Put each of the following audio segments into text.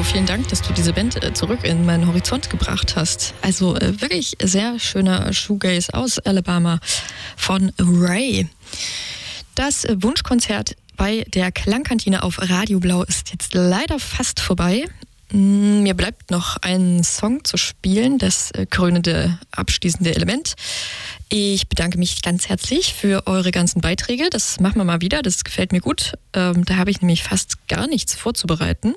vielen Dank, dass du diese Band zurück in meinen Horizont gebracht hast. Also wirklich sehr schöner Shoegaze aus Alabama von Ray. Das Wunschkonzert bei der Klangkantine auf Radio Blau ist jetzt leider fast vorbei. Mir bleibt noch ein Song zu spielen, das krönende, abschließende Element. Ich bedanke mich ganz herzlich für eure ganzen Beiträge. Das machen wir mal wieder, das gefällt mir gut. Da habe ich nämlich fast gar nichts vorzubereiten.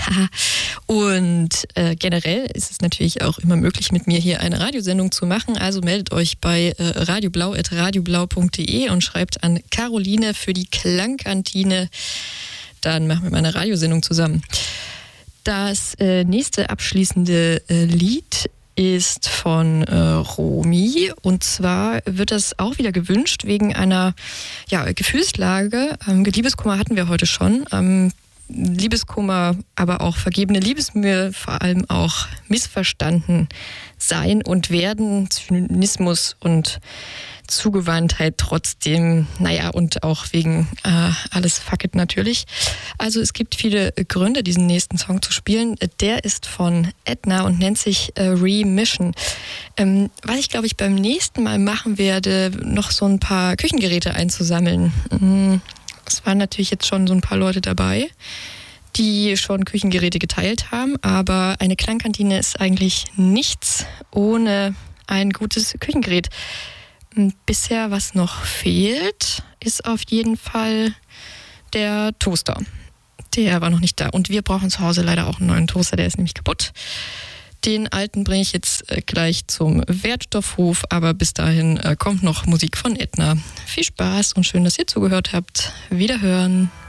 Und generell ist es natürlich auch immer möglich, mit mir hier eine Radiosendung zu machen. Also meldet euch bei radioblau@radioblau.de und schreibt an Caroline für die Klangkantine. Dann machen wir mal eine Radiosendung zusammen. Das nächste abschließende Lied ist von Romy, und zwar wird das auch wieder gewünscht wegen einer Gefühlslage. Liebeskummer hatten wir heute schon. Liebeskummer, aber auch vergebene Liebesmühe, vor allem auch missverstanden sein und werden, Zynismus und Zugewandtheit trotzdem, und auch wegen alles fuck it natürlich. Also es gibt viele Gründe, diesen nächsten Song zu spielen. Der ist von Edna und nennt sich Remission. Was ich, glaube ich, beim nächsten Mal machen werde, noch so ein paar Küchengeräte einzusammeln. Es waren natürlich jetzt schon so ein paar Leute dabei, die schon Küchengeräte geteilt haben, aber eine Klangkantine ist eigentlich nichts ohne ein gutes Küchengerät. Bisher, was noch fehlt, ist auf jeden Fall der Toaster. Der war noch nicht da. Und wir brauchen zu Hause leider auch einen neuen Toaster, der ist nämlich kaputt. Den alten bringe ich jetzt gleich zum Wertstoffhof, aber bis dahin kommt noch Musik von Edna. Viel Spaß und schön, dass ihr zugehört habt. Wiederhören.